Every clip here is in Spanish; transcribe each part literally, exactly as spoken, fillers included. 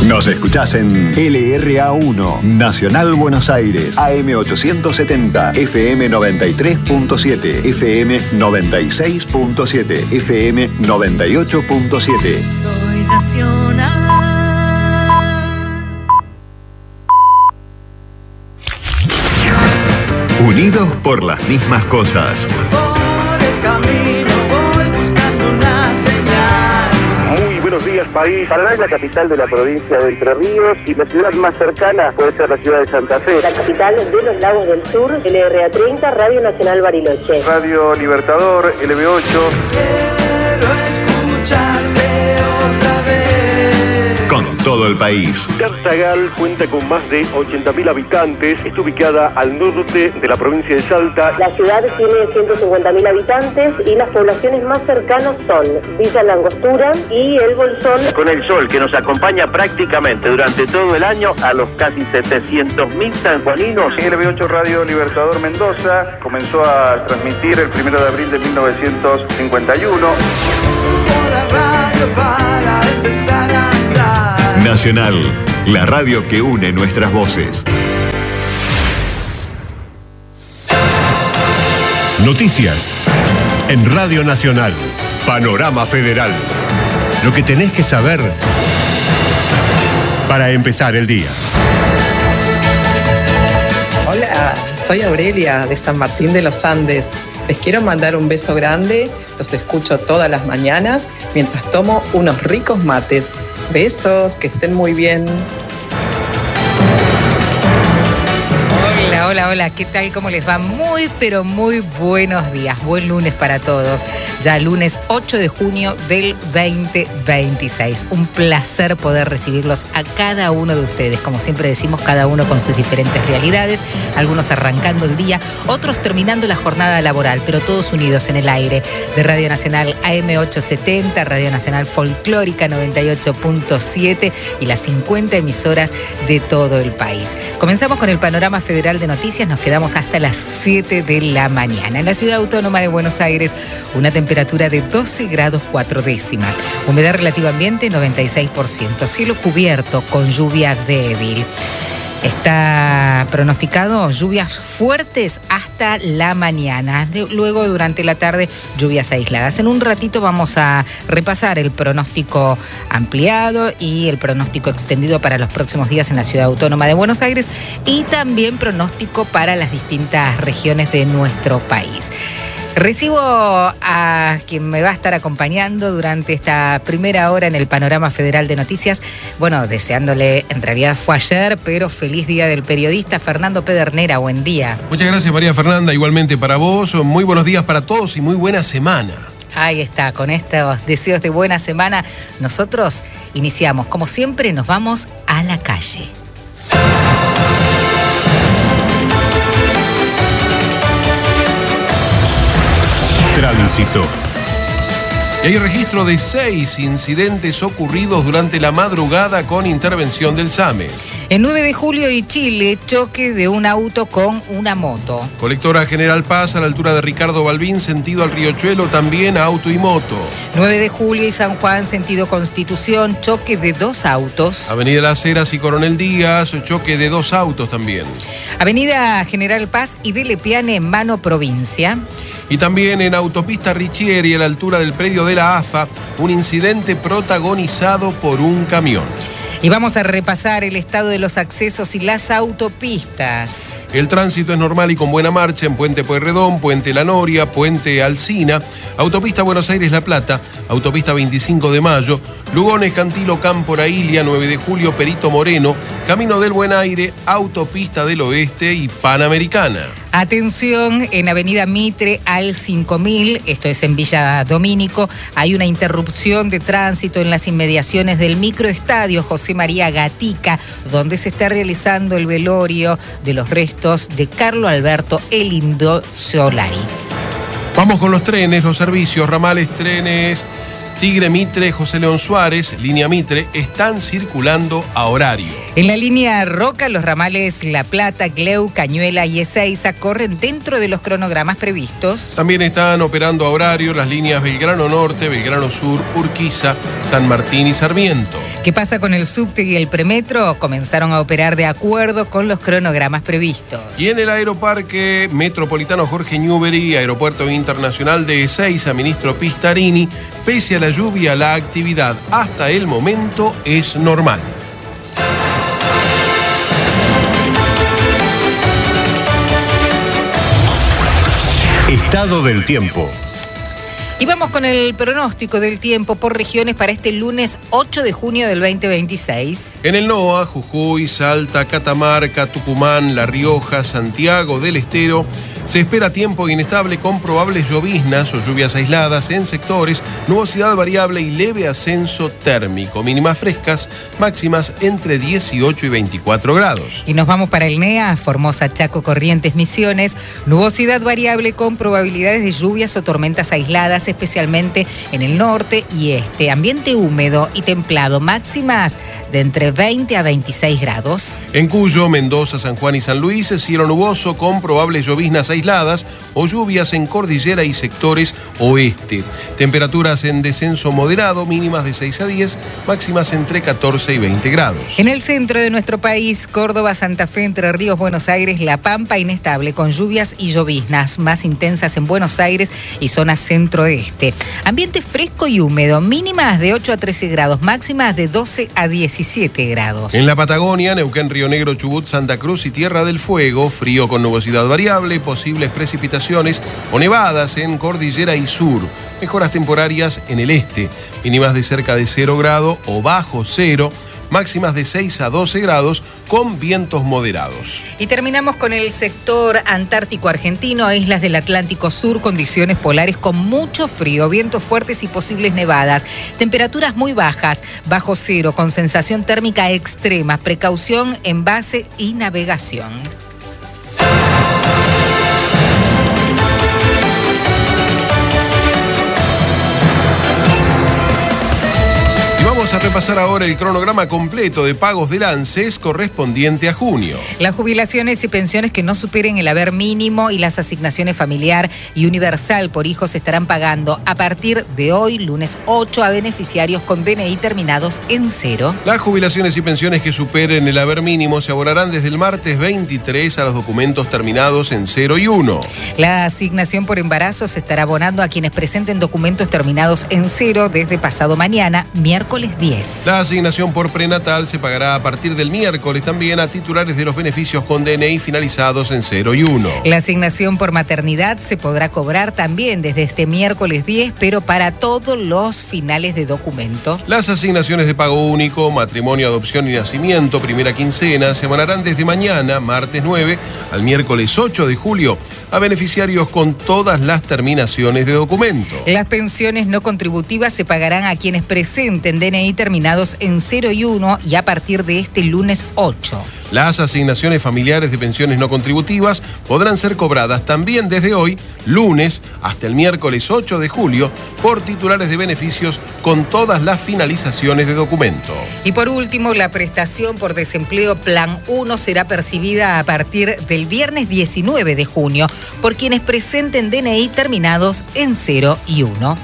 Nos escuchás en L R A uno, Nacional Buenos Aires, A M ochocientos setenta, F M noventa y tres punto siete, F M noventa y seis punto siete, F M noventa y ocho punto siete. Soy nacional. Unidos por las mismas cosas. Por el camino voy buscando una señal. Muy buenos días, país. Paraná es la capital de la provincia de Entre Ríos y la ciudad más cercana puede ser la ciudad de Santa Fe. La capital de los Lagos del Sur, L R A treinta, Radio Nacional Bariloche. Radio Libertador, L B ocho. Quiero escucharte otra vez. Con todo el país. Tartagal cuenta con más de ochenta mil habitantes. Está ubicada al norte de la provincia de Salta. La ciudad tiene ciento cincuenta mil habitantes y las poblaciones más cercanas son Villa Langostura y El Bolsón. Con el sol que nos acompaña prácticamente durante todo el año a los casi setecientos mil sanjuaninos. L B ocho Radio Libertador Mendoza comenzó a transmitir el primero de abril de mil novecientos cincuenta y uno. Por la radio para empezar a andar. Nacional, la radio que une nuestras voces. Noticias en Radio Nacional. Panorama Federal. Lo que tenés que saber para empezar el día. Hola, soy Aurelia de San Martín de los Andes. Les quiero mandar un beso grande. Los escucho todas las mañanas mientras tomo unos ricos mates. Besos, que estén muy bien. Hola, hola, hola, ¿qué tal? ¿Cómo les va? Muy, pero muy buenos días. Buen lunes para todos. Ya lunes ocho de junio del veinte veintiséis. Un placer poder recibirlos a cada uno de ustedes. Como siempre decimos, cada uno con sus diferentes realidades. Algunos arrancando el día, otros terminando la jornada laboral, pero todos unidos en el aire de Radio Nacional A M ochocientos setenta, Radio Nacional Folclórica noventa y ocho punto siete y las cincuenta emisoras de todo el país. Comenzamos con el panorama federal de noticias. Nos quedamos hasta las siete de la mañana. En la ciudad autónoma de Buenos Aires, una temperatura de doce grados cuatro décimas. Humedad relativa ambiente noventa y seis por ciento. Cielo cubierto con lluvia débil. Está pronosticado lluvias fuertes hasta la mañana. De, luego, durante la tarde, lluvias aisladas. En un ratito vamos a repasar el pronóstico ampliado y el pronóstico extendido para los próximos días en la ciudad autónoma de Buenos Aires y también pronóstico para las distintas regiones de nuestro país. Recibo a quien me va a estar acompañando durante esta primera hora en el Panorama Federal de Noticias. Bueno, deseándole, en realidad fue ayer, pero feliz Día del Periodista, Fernando Pedernera. Buen día. Muchas gracias, María Fernanda. Igualmente para vos. Muy buenos días para todos y muy buena semana. Ahí está, con estos deseos de buena semana, nosotros iniciamos. Como siempre, nos vamos a la calle. Tránsito. Y hay registro de seis incidentes ocurridos durante la madrugada con intervención del SAME. En nueve de julio y Chile, choque de un auto con una moto. Colectora General Paz a la altura de Ricardo Balbín, sentido al Riachuelo, también auto y moto. nueve de julio y San Juan, sentido Constitución, choque de dos autos. Avenida Las Heras y Coronel Díaz, choque de dos autos también. Avenida General Paz y de Lepiane, Mano Provincia. Y también en autopista Richieri, a la altura del predio de la A F A, un incidente protagonizado por un camión. Y vamos a repasar el estado de los accesos y las autopistas. El tránsito es normal y con buena marcha en Puente Pueyrredón, Puente La Noria, Puente Alsina, Autopista Buenos Aires-La Plata, Autopista veinticinco de mayo, Lugones, Cantilo, Cámpora, Ilia, nueve de julio, Perito Moreno, Camino del Buen Aire, Autopista del Oeste y Panamericana. Atención, en Avenida Mitre al cinco mil, esto es en Villa Domínico, hay una interrupción de tránsito en las inmediaciones del microestadio José María Gatica, donde se está realizando el velorio de los restos de Carlos Alberto El Indio Solari. Vamos con los trenes, los servicios, ramales, trenes Tigre, Mitre, José León Suárez, línea Mitre, están circulando a horario. En la línea Roca, los ramales La Plata, Gleu, Cañuela y Ezeiza corren dentro de los cronogramas previstos. También están operando a horario las líneas Belgrano Norte, Belgrano Sur, Urquiza, San Martín y Sarmiento. ¿Qué pasa con el subte y el premetro? Comenzaron a operar de acuerdo con los cronogramas previstos. Y en el aeroparque metropolitano Jorge Newbery, Aeropuerto Internacional de Ezeiza, ministro Pistarini, pese a la lluvia, la actividad hasta el momento es normal. Estado del tiempo. Y vamos con el pronóstico del tiempo por regiones para este lunes ocho de junio del veinte veintiséis. En el NOA, Jujuy, Salta, Catamarca, Tucumán, La Rioja, Santiago del Estero, se espera tiempo inestable con probables lloviznas o lluvias aisladas en sectores, nubosidad variable y leve ascenso térmico. Mínimas frescas, máximas entre dieciocho y veinticuatro grados. Y nos vamos para el NEA, Formosa, Chaco, Corrientes, Misiones. Nubosidad variable con probabilidades de lluvias o tormentas aisladas, especialmente en el norte y este. Ambiente húmedo y templado, máximas de entre veinte a veintiséis grados. En Cuyo, Mendoza, San Juan y San Luis, cielo nuboso con probables lloviznas aisladas o lluvias en cordillera y sectores oeste. Temperaturas en descenso moderado, mínimas de seis a diez, máximas entre catorce y veinte grados. En el centro de nuestro país, Córdoba, Santa Fe, Entre Ríos, Buenos Aires, La Pampa, inestable con lluvias y lloviznas más intensas en Buenos Aires y zona centro-este. Ambiente fresco y húmedo, mínimas de ocho a trece grados, máximas de doce a diecisiete grados. En la Patagonia, Neuquén, Río Negro, Chubut, Santa Cruz y Tierra del Fuego, frío con nubosidad variable, posibles precipitaciones o nevadas en cordillera y sur. Mejoras temporarias en el este, mínimas de cerca de cero grado o bajo cero, máximas de seis a doce grados con vientos moderados. Y terminamos con el sector antártico argentino, islas del Atlántico Sur, condiciones polares con mucho frío, vientos fuertes y posibles nevadas, temperaturas muy bajas, bajo cero, con sensación térmica extrema, precaución en base y navegación. Vamos a repasar ahora el cronograma completo de pagos del ANSES correspondiente a junio. Las jubilaciones y pensiones que no superen el haber mínimo y las asignaciones familiar y universal por hijos se estarán pagando a partir de hoy, lunes ocho, a beneficiarios con D N I terminados en cero. Las jubilaciones y pensiones que superen el haber mínimo se abonarán desde el martes veintitrés a los documentos terminados en cero y uno. La asignación por embarazo se estará abonando a quienes presenten documentos terminados en cero desde pasado mañana, miércoles diez. La asignación por prenatal se pagará a partir del miércoles también a titulares de los beneficios con D N I finalizados en cero y uno. La asignación por maternidad se podrá cobrar también desde este miércoles diez, pero para todos los finales de documento. Las asignaciones de pago único, matrimonio, adopción y nacimiento, primera quincena, se abonarán desde mañana, martes nueve, al miércoles ocho de julio, a beneficiarios con todas las terminaciones de documento. Las pensiones no contributivas se pagarán a quienes presenten D N I terminados en cero y uno y a partir de este lunes ocho. Las asignaciones familiares de pensiones no contributivas podrán ser cobradas también desde hoy, lunes, hasta el miércoles ocho de julio, por titulares de beneficios con todas las finalizaciones de documento. Y por último, la prestación por desempleo Plan uno será percibida a partir del viernes diecinueve de junio por quienes presenten D N I terminados en cero y uno.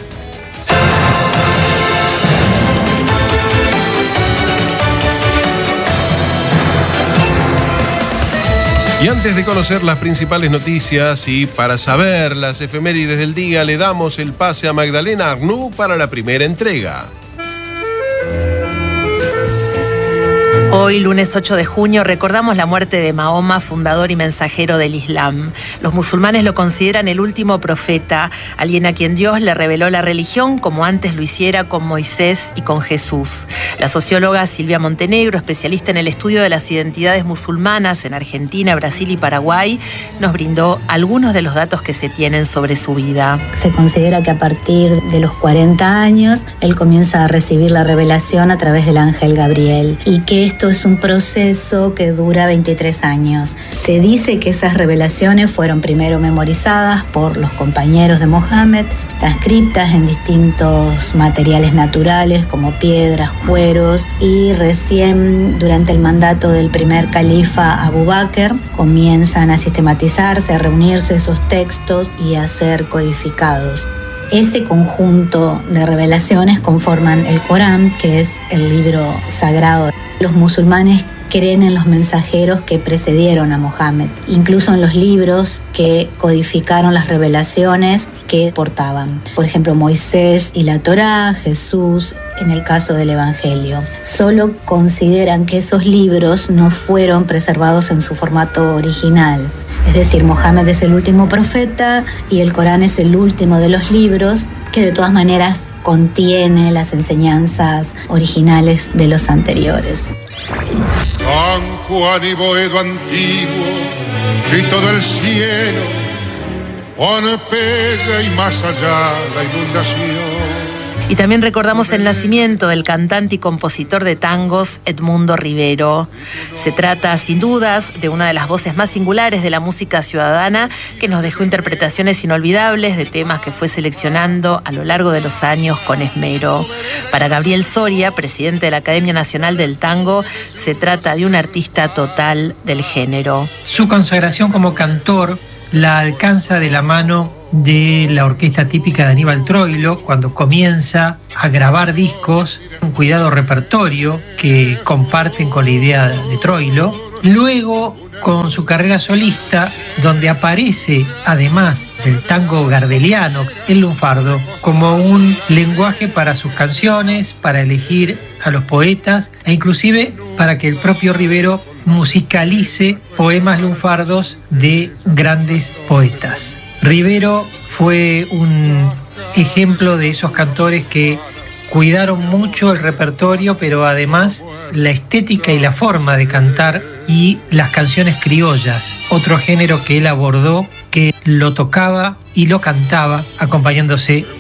Y antes de conocer las principales noticias y para saber las efemérides del día, le damos el pase a Magdalena Arnoux para la primera entrega. Hoy, lunes ocho de junio, recordamos la muerte de Mahoma, fundador y mensajero del Islam. Los musulmanes lo consideran el último profeta, alguien a quien Dios le reveló la religión como antes lo hiciera con Moisés y con Jesús. La socióloga Silvia Montenegro, especialista en el estudio de las identidades musulmanas en Argentina, Brasil y Paraguay, nos brindó algunos de los datos que se tienen sobre su vida. Se considera que a partir de los cuarenta años, él comienza a recibir la revelación a través del ángel Gabriel y que esto es un proceso que dura veintitrés años. Se dice que esas revelaciones fueron primero memorizadas por los compañeros de Mohammed, transcriptas en distintos materiales naturales como piedras, cueros, y recién durante el mandato del primer califa Abu Bakr comienzan a sistematizarse, a reunirse esos textos y a ser codificados. Ese conjunto de revelaciones conforman el Corán, que es el libro sagrado. Los musulmanes creen en los mensajeros que precedieron a Mohammed, incluso en los libros que codificaron las revelaciones que portaban. Por ejemplo, Moisés y la Torá, Jesús, en el caso del Evangelio. Solo consideran que esos libros no fueron preservados en su formato original. Es decir, Mohammed es el último profeta y el Corán es el último de los libros que de todas maneras contiene las enseñanzas originales de los anteriores. San Juan y Boedo antiguo y todo el cielo, Pompeya y más allá la inundación. Y también recordamos el nacimiento del cantante y compositor de tangos Edmundo Rivero. Se trata, sin dudas, de una de las voces más singulares de la música ciudadana, que nos dejó interpretaciones inolvidables de temas que fue seleccionando a lo largo de los años con esmero. Para Gabriel Soria, presidente de la Academia Nacional del Tango, se trata de un artista total del género. Su consagración como cantor la alcanza de la mano de la orquesta típica de Aníbal Troilo, cuando comienza a grabar discos, un cuidado repertorio que comparten con la idea de Troilo. Luego, con su carrera solista, donde aparece, además del tango gardeliano, el lunfardo, como un lenguaje para sus canciones, para elegir a los poetas e inclusive para que el propio Rivero musicalice poemas lunfardos de grandes poetas. Rivero fue un ejemplo de esos cantores que cuidaron mucho el repertorio, pero además la estética y la forma de cantar y las canciones criollas, otro género que él abordó, que lo tocaba y lo cantaba acompañándose